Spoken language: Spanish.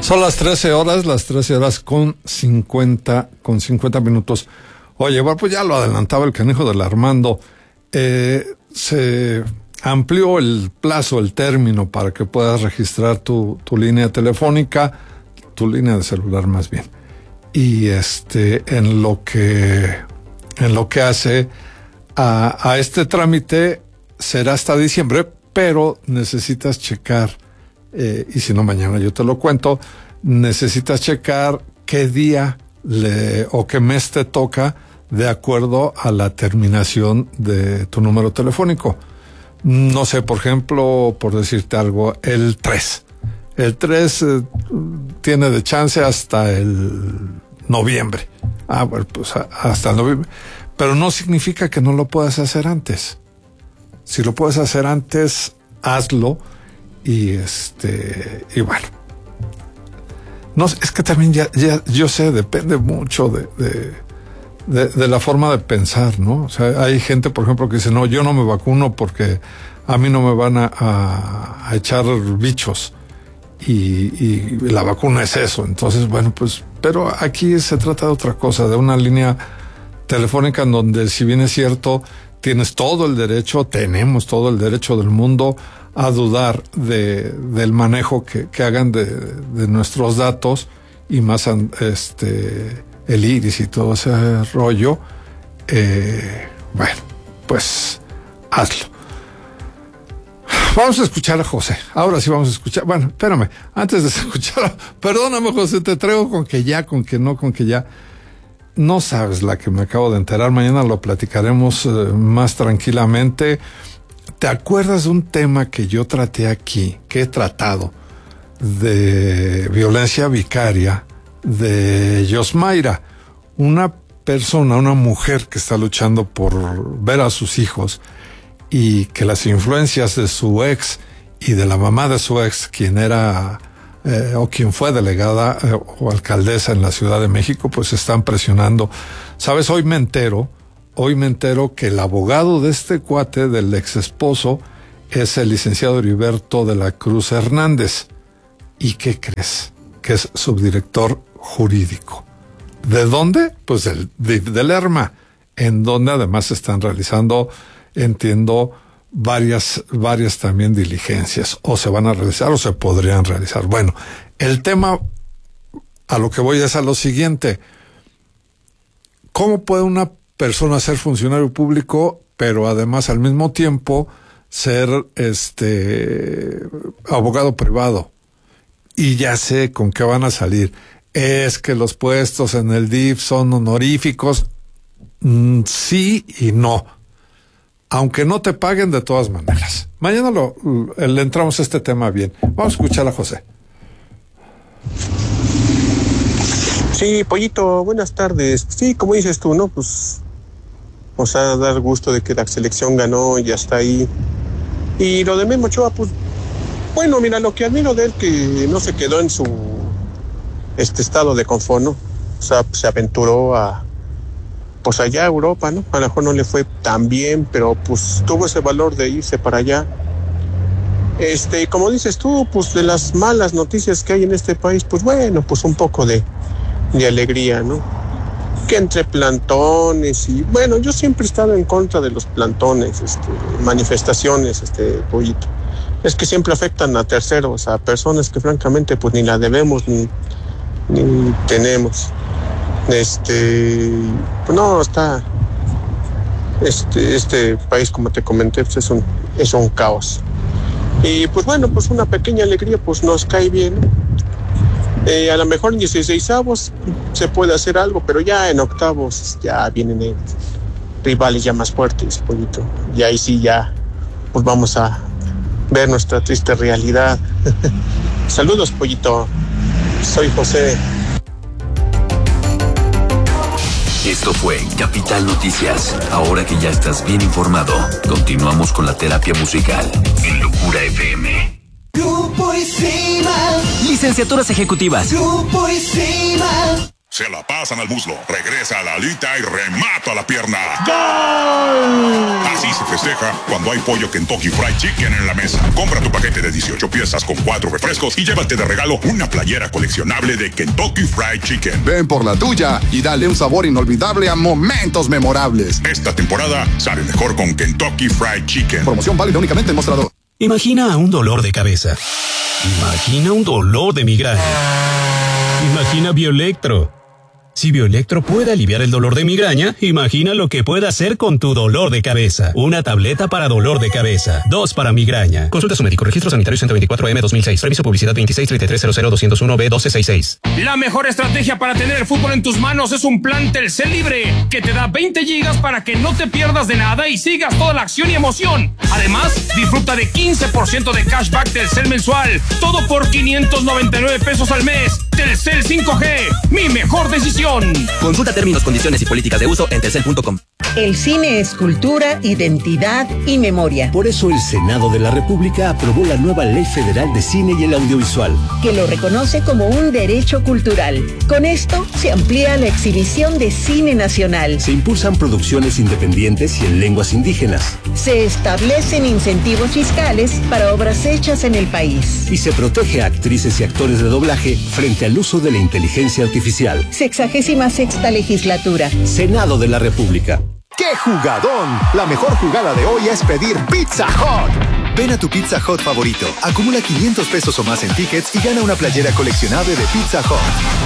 Son las 13 horas con 50 minutos. Oye, bueno, pues ya lo adelantaba el canijo del Armando. Se amplió el plazo, el término para que puedas registrar tu línea telefónica, tu línea de celular más bien. Y en lo que hace a este trámite será hasta diciembre, pero necesitas checar, y si no mañana yo te lo cuento, necesitas checar qué día o qué mes te toca de acuerdo a la terminación de tu número telefónico. No sé, por ejemplo, por decirte algo, el 3. El 3 tiene de chance hasta el noviembre. Bueno, pues hasta el noviembre. Pero no significa que no lo puedas hacer antes. Si lo puedes hacer antes, hazlo. Y bueno. No, es que también ya yo sé, depende mucho de la forma de pensar, ¿no? O sea, hay gente, por ejemplo, que dice, no, yo no me vacuno porque a mí no me van a echar bichos. Y la vacuna es eso. Entonces, bueno, pues, pero aquí se trata de otra cosa, de una línea telefónica en donde, si bien es cierto, tenemos todo el derecho del mundo a dudar del manejo que hagan de nuestros datos, y más el iris y todo ese rollo. Bueno, pues hazlo. Vamos a escuchar a José. Ahora sí vamos a escuchar. Bueno, espérame. Antes de escuchar, perdóname, José, te traigo con que ya. No sabes la que me acabo de enterar. Mañana lo platicaremos más tranquilamente. ¿Te acuerdas de un tema que yo traté aquí, que he tratado, de violencia vicaria de Yosmaira? Una mujer que está luchando por ver a sus hijos, y que las influencias de su ex y de la mamá de su ex, quien era o quien fue delegada o alcaldesa en la Ciudad de México, pues están presionando. ¿Sabes? Hoy me entero que el abogado de este cuate, del ex esposo, es el licenciado Heriberto de la Cruz Hernández. ¿Y qué crees? Que es subdirector jurídico. ¿De dónde? Pues del ERMA, en donde además se están realizando, entiendo, varias también diligencias, o se van a realizar o se podrían realizar. Bueno, el tema a lo que voy es a lo siguiente: ¿cómo puede una persona ser funcionario público, pero además al mismo tiempo ser abogado privado? Y ya sé con qué van a salir. Es que los puestos en el DIF son honoríficos. Sí y no. Aunque no te paguen, de todas maneras. Mañana le entramos a este tema bien. Vamos a escuchar a José. Sí, Pollito, buenas tardes. Sí, como dices tú, ¿no? Pues, o sea, dar gusto de que la selección ganó y ya está ahí. Y lo de Memo Ochoa, pues, bueno, mira, lo que admiro de él, que no se quedó en su estado de confort, ¿no? O sea, se aventuró pues allá a Europa, ¿no? A lo mejor no le fue tan bien, pero pues tuvo ese valor de irse para allá. Como dices tú, pues de las malas noticias que hay en este país, pues bueno, pues un poco de alegría, ¿no? Que entre plantones y, bueno, yo siempre he estado en contra de los plantones, manifestaciones, Pollito. Es que siempre afectan a terceros, a personas que francamente pues ni la debemos ni tenemos. Pues no, está este país, como te comenté, pues es un caos. Y pues bueno, pues una pequeña alegría pues nos cae bien. A lo mejor en 16avos se puede hacer algo, pero ya en octavos ya vienen rivales ya más fuertes, Pollito. Y ahí sí ya pues vamos a ver nuestra triste realidad. Saludos, Pollito. Soy José. Esto fue Capital Noticias. Ahora que ya estás bien informado, continuamos con la terapia musical en Locura FM. Grupo Isil. Licenciaturas ejecutivas. Grupo Isil. Se la pasan al muslo, regresa a la alita y remata la pierna. ¡Gol! Así se festeja cuando hay pollo Kentucky Fried Chicken en la mesa. Compra tu paquete de 18 piezas con 4 refrescos y llévate de regalo una playera coleccionable de Kentucky Fried Chicken. Ven por la tuya y dale un sabor inolvidable a momentos memorables. Esta temporada sabe mejor con Kentucky Fried Chicken. Promoción válida únicamente en mostrador. Imagina un dolor de cabeza. Imagina un dolor de migraña. Imagina Bioelectro. Si Bioelectro puede aliviar el dolor de migraña, imagina lo que puede hacer con tu dolor de cabeza. Una tableta para dolor de cabeza, 2 para migraña. Consulta a su médico. Registro sanitario 124M 2006. Reviso publicidad 2633000201B1266. La mejor estrategia para tener el fútbol en tus manos es un plan Telcel Libre, que te da 20 gigas para que no te pierdas de nada y sigas toda la acción y emoción. Además, disfruta de 15% de cashback Telcel mensual. Todo por 599 pesos al mes. Telcel 5G, mi mejor decisión. Consulta términos, condiciones y políticas de uso en telcel.com. El cine es cultura, identidad y memoria. Por eso el Senado de la República aprobó la nueva Ley Federal de Cine y el Audiovisual, que lo reconoce como un derecho cultural. Con esto se amplía la exhibición de cine nacional. Se impulsan producciones independientes y en lenguas indígenas. Se establecen incentivos fiscales para obras hechas en el país. Y se protege a actrices y actores de doblaje frente al uso de la inteligencia artificial. 66ª legislatura. Senado de la República. ¡Qué jugadón! La mejor jugada de hoy es pedir Pizza Hut. Ven a tu Pizza Hut favorito, acumula 500 pesos o más en tickets y gana una playera coleccionable de Pizza Hut.